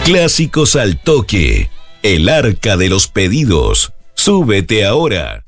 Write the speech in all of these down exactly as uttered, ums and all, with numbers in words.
Clásicos al toque. El arca de los pedidos. Súbete ahora.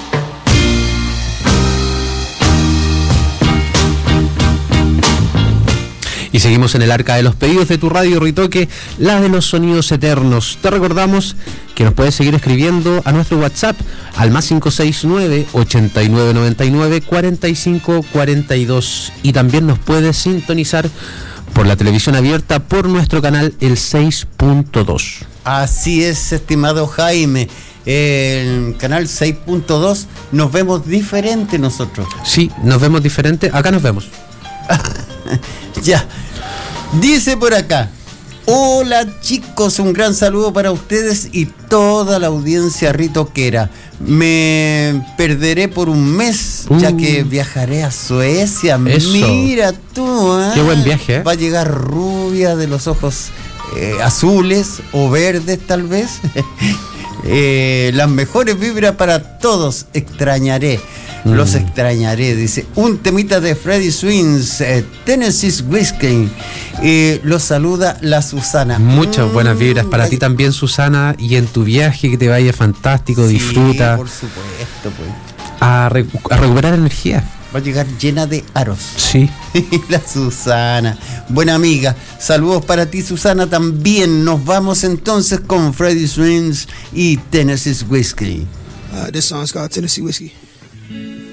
Y seguimos en el arca de los pedidos de tu radio Ritoque, la de los sonidos eternos. Te recordamos que nos puedes seguir escribiendo a nuestro WhatsApp al más cinco seis nueve, ochenta y nueve noventa y nueve, cuarenta y cinco cuarenta y dos. Y también nos puedes sintonizar por la televisión abierta por nuestro canal el seis punto dos. Así es, estimado Jaime. El canal seis punto dos nos vemos diferente nosotros. Sí, nos vemos diferente. Acá nos vemos. Ya. Dice por acá: hola chicos, un gran saludo para ustedes y toda la audiencia ritoquera. Me perderé por un mes, uh, ya que viajaré a Suecia. Eso. Mira tú, ¿eh? Qué buen viaje, ¿eh? Va a llegar rubia de los ojos eh, azules o verdes tal vez. eh, las mejores vibras para todos. Extrañaré. Los extrañaré, dice. Un temita de Freddie Swings, eh, Tennessee's Whiskey. Eh, los saluda la Susana. Muchas mm, buenas vibras para ay, ti también, Susana. Y en tu viaje, que te vaya fantástico, sí, disfruta. Por supuesto, pues. A, re- a recuperar energía. Va a llegar llena de aros. Sí. La Susana. Buena amiga. Saludos para ti, Susana, también. Nos vamos entonces con Freddie Swings y Tennessee's Whiskey. Uh, this song's called Tennessee Whiskey.